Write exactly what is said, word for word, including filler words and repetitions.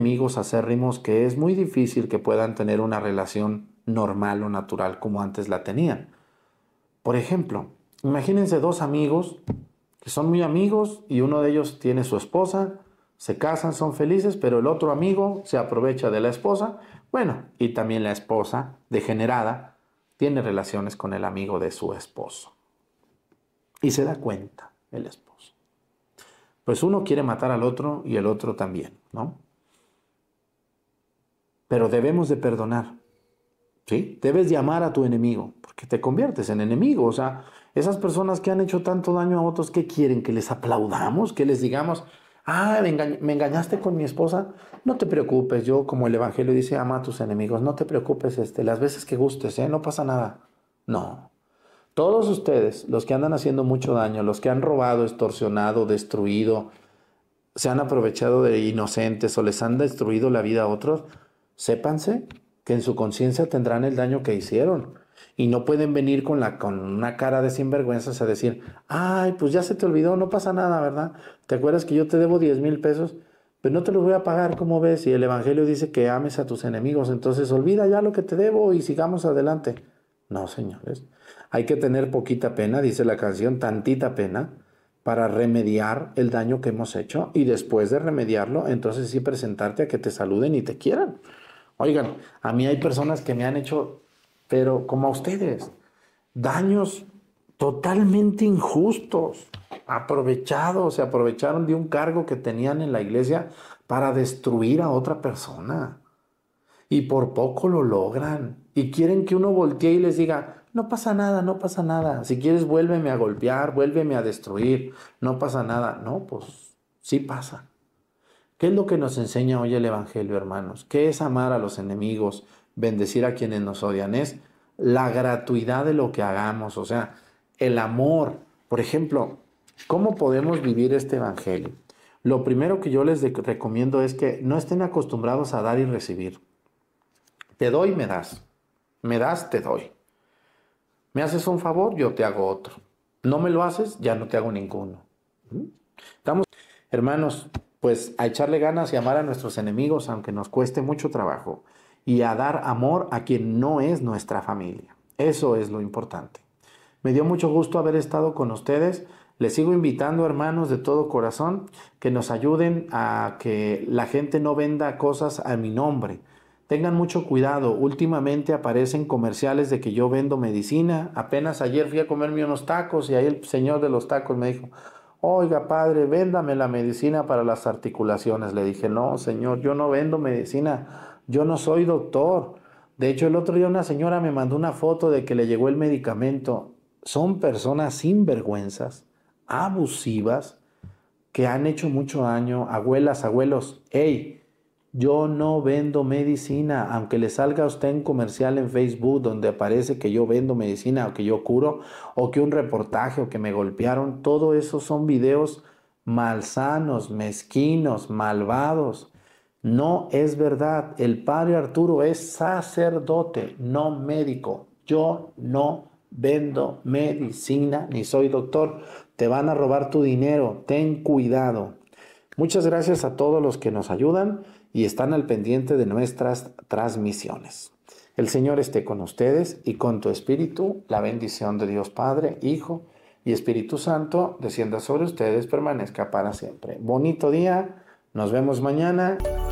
amigos acérrimos que es muy difícil que puedan tener una relación normal o natural como antes la tenían. Por ejemplo, imagínense dos amigos que son muy amigos y uno de ellos tiene su esposa, se casan, son felices, pero el otro amigo se aprovecha de la esposa, bueno, y también la esposa, degenerada, tiene relaciones con el amigo de su esposo. Y se da cuenta el esposo. Pues uno quiere matar al otro y el otro también, ¿no? Pero debemos de perdonar, ¿sí? Debes de amar a tu enemigo, porque te conviertes en enemigo. O sea, esas personas que han hecho tanto daño a otros, ¿qué quieren? ¿Que les aplaudamos? ¿Que les digamos, ah, me, enga me engañaste con mi esposa? No te preocupes, yo como el Evangelio dice, ama a tus enemigos, no te preocupes, este, las veces que gustes, ¿eh? No pasa nada. No. Todos ustedes, los que andan haciendo mucho daño, los que han robado, extorsionado, destruido, se han aprovechado de inocentes o les han destruido la vida a otros, sépanse que en su conciencia tendrán el daño que hicieron. Y no pueden venir con, la, con una cara de sinvergüenzas a decir, ay, pues ya se te olvidó, no pasa nada, ¿verdad? ¿Te acuerdas que yo te debo diez mil pesos? Pues no te los voy a pagar, ¿cómo ves? Y el Evangelio dice que ames a tus enemigos, entonces olvida ya lo que te debo y sigamos adelante. No, señores, hay que tener poquita pena, dice la canción, tantita pena, para remediar el daño que hemos hecho y después de remediarlo, entonces sí presentarte a que te saluden y te quieran. Oigan, a mí hay personas que me han hecho, pero como a ustedes, daños totalmente injustos, aprovechados, se aprovecharon de un cargo que tenían en la iglesia para destruir a otra persona. Y por poco lo logran. Y quieren que uno voltee y les diga, no pasa nada, no pasa nada. Si quieres, vuélveme a golpear, vuélveme a destruir. No pasa nada. No, pues sí pasa. ¿Qué es lo que nos enseña hoy el Evangelio, hermanos? ¿Qué es amar a los enemigos, bendecir a quienes nos odian? Es la gratuidad de lo que hagamos, o sea, el amor. Por ejemplo, ¿cómo podemos vivir este Evangelio? Lo primero que yo les recomiendo es que no estén acostumbrados a dar y recibir. Te doy, me das. Me das, te doy. Me haces un favor, yo te hago otro. No me lo haces, ya no te hago ninguno. Estamos, hermanos, pues a echarle ganas y amar a nuestros enemigos, aunque nos cueste mucho trabajo, y a dar amor a quien no es nuestra familia. Eso es lo importante. Me dio mucho gusto haber estado con ustedes. Les sigo invitando, hermanos, de todo corazón, que nos ayuden a que la gente no venda cosas a mi nombre. Tengan mucho cuidado. Últimamente aparecen comerciales de que yo vendo medicina. Apenas ayer fui a comerme unos tacos y ahí el señor de los tacos me dijo, oiga, padre, véndame la medicina para las articulaciones. Le dije, no, señor, yo no vendo medicina. Yo no soy doctor. De hecho, el otro día una señora me mandó una foto de que le llegó el medicamento. Son personas sinvergüenzas, abusivas, que han hecho mucho daño. Abuelas, abuelos, hey, yo no vendo medicina, aunque le salga a usted un comercial en Facebook donde aparece que yo vendo medicina o que yo curo, o que un reportaje o que me golpearon, todo eso son videos malsanos, mezquinos, malvados. No es verdad. El padre Arturo es sacerdote, no médico. Yo no vendo medicina ni soy doctor. Te van a robar tu dinero. Ten cuidado. Muchas gracias a todos los que nos ayudan y están al pendiente de nuestras transmisiones. El Señor esté con ustedes y con tu espíritu. La bendición de Dios Padre, Hijo y Espíritu Santo descienda sobre ustedes, permanezca para siempre. Bonito día. Nos vemos mañana.